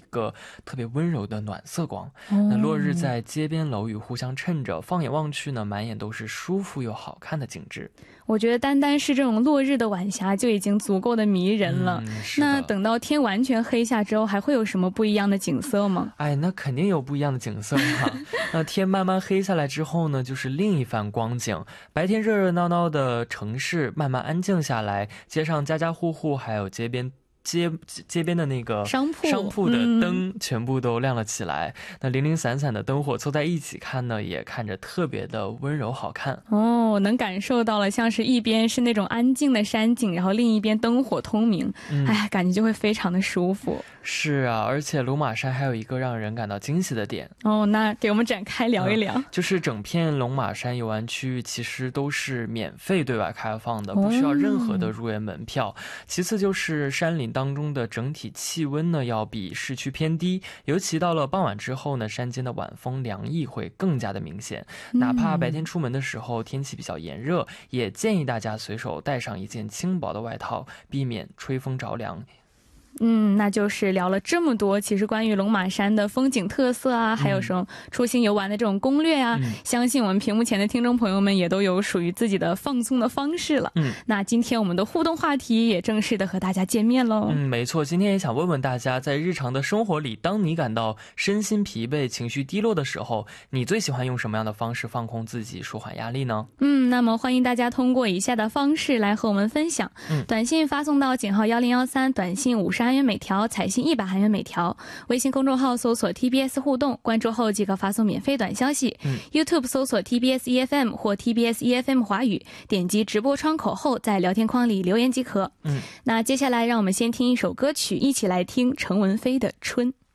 个特别温柔的暖色光。那落日在街边楼宇互相衬着，放眼望去呢，满眼都是舒服又好看的景致。 我觉得单单是这种落日的晚霞就已经足够的迷人了。那等到天完全黑下之后，还会有什么不一样的景色吗？ 哎，那肯定有不一样的景色哈。那天慢慢黑下来之后呢，就是另一番光景。白天热热闹闹的城市慢慢安静下来，街上家家户户还有街边的那个商铺的灯全部都亮了起来。那零零散散的灯火凑在一起看呢，也看着特别的温柔好看。 能感受到了，像是一边是那种安静的山景，然后另一边灯火通明，感觉就会非常的舒服。 是啊，而且鲁玛山还有一个让人感到惊喜的点。 那给我们展开聊一聊。 就是整片龙马山游玩区域其实都是免费对外开放的，不需要任何的入园门票。其次就是山林当中的整体气温呢要比市区偏低，尤其到了傍晚之后呢，山间的晚风凉意会更加的明显。哪怕白天出门的时候天气比较炎热，也建议大家随手带上一件轻薄的外套，避免吹风着凉。 那就是聊了这么多，其实关于龙马山的风景特色啊，还有什么出行游玩的这种攻略啊，相信我们屏幕前的听众朋友们也都有属于自己的放松的方式了。那今天我们的互动话题也正式的和大家见面喽。 没错，今天也想问问大家，在日常的生活里，当你感到身心疲惫、情绪低落的时候，你最喜欢用什么样的方式放空自己、舒缓压力呢？ 那么欢迎大家通过以下的方式来和我们分享。短信发送到井号1013，短信50韩元每条，彩信100韩元每条。微信公众号搜索 TBS 互动，关注后即可发送免费短消息。YouTube 搜索 TBS EFM 或 TBS EFM 华语，点击直播窗口后在聊天框里留言即可。那接下来让我们先听一首歌曲，一起来听陈文飞的《春》。